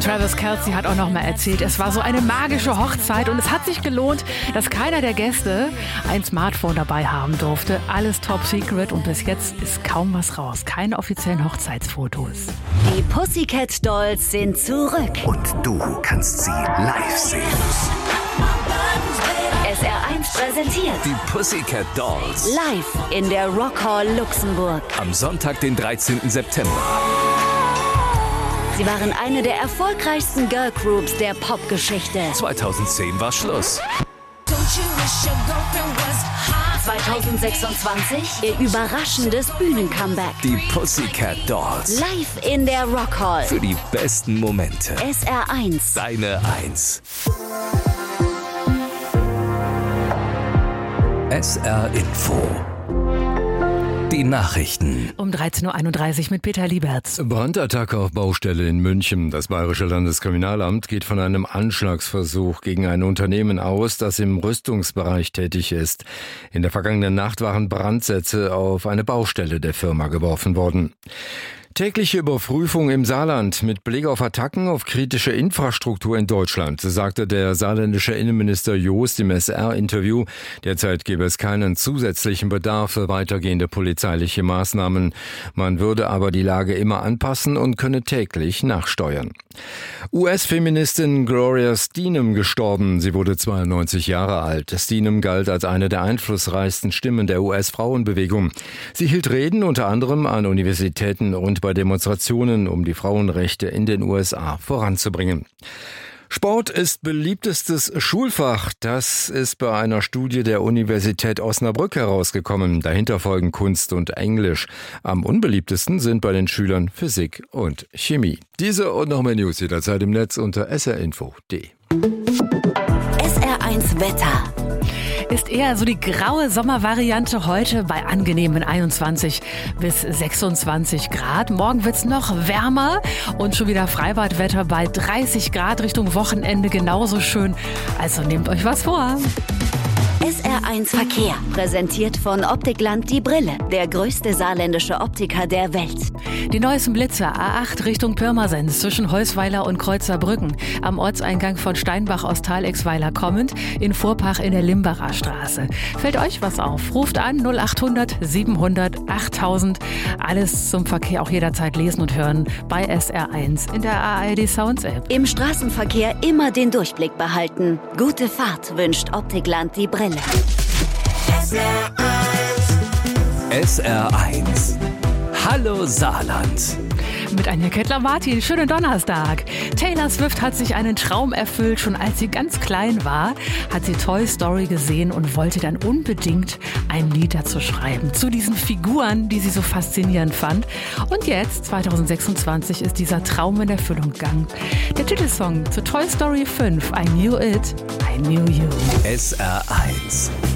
Travis Kelce hat auch noch mal erzählt, es war so eine magische Hochzeit und es hat sich gelohnt, dass keiner der Gäste ein Smartphone dabei haben durfte. Alles top secret und bis jetzt ist kaum was raus. Keine offiziellen Hochzeitsfotos. Die Pussycat Dolls sind zurück. Und du kannst sie live sehen. SR1 präsentiert Die Pussycat Dolls. live in der Rock Hall Luxemburg. Am Sonntag, den 13. September. Sie waren eine der erfolgreichsten Girlgroups der Popgeschichte. 2010 war Schluss. 2026 ihr überraschendes Bühnencomeback. Die Pussycat Dolls. Live in der Rock Hall. Für die besten Momente. SR1. Deine 1. SR Info. Die Nachrichten. Um 13.31 Uhr mit Peter Lieberts. Brandattacke auf Baustelle in München. Das Bayerische Landeskriminalamt geht von einem Anschlagsversuch gegen ein Unternehmen aus, das im Rüstungsbereich tätig ist. In der vergangenen Nacht waren Brandsätze auf eine Baustelle der Firma geworfen worden. Tägliche Überprüfung im Saarland mit Blick auf Attacken auf kritische Infrastruktur in Deutschland, sagte der saarländische Innenminister Joost im SR-Interview. Derzeit gäbe es keinen zusätzlichen Bedarf für weitergehende polizeiliche Maßnahmen. Man würde aber die Lage immer anpassen und könne täglich nachsteuern. US-Feministin Gloria Steinem gestorben. Sie wurde 92 Jahre alt. Steinem galt als eine der einflussreichsten Stimmen der US-Frauenbewegung. Sie hielt Reden unter anderem an Universitäten und bei Demonstrationen, um die Frauenrechte in den USA voranzubringen. Sport ist beliebtestes Schulfach. Das ist bei einer Studie der Universität Osnabrück herausgekommen. Dahinter folgen Kunst und Englisch. Am unbeliebtesten sind bei den Schülern Physik und Chemie. Diese und noch mehr News jederzeit im Netz unter srinfo.de. SR1 Wetter. Ist eher so die graue Sommervariante heute bei angenehmen 21 bis 26 Grad. Morgen wird's noch wärmer und schon wieder Freibadwetter bei 30 Grad Richtung Wochenende genauso schön. Also nehmt euch was vor. SR1 Verkehr, präsentiert von Optikland Die Brille, der größte saarländische Optiker der Welt. Die neuesten Blitze A8 Richtung Pirmasens zwischen Heusweiler und Kreuzerbrücken. Am Ortseingang von Steinbach aus Thalexweiler kommend, in Vorpach in der Limbacher Straße. Fällt euch was auf? Ruft an 0800 700 8000. Alles zum Verkehr auch jederzeit lesen und hören bei SR1 in der ARD Sounds App. Im Straßenverkehr immer den Durchblick behalten. Gute Fahrt wünscht Optikland Die Brille. SR1. Hallo Saarland. Mit Anja Kettler-Martin, schönen Donnerstag. Taylor Swift hat sich einen Traum erfüllt. Schon als sie ganz klein war, hat sie Toy Story gesehen und wollte dann unbedingt ein Lied dazu schreiben. Zu diesen Figuren, die sie so faszinierend fand. Und jetzt, 2026, ist dieser Traum in Erfüllung gegangen. Der Titelsong zu Toy Story 5, I Knew It, I Knew You. SR1.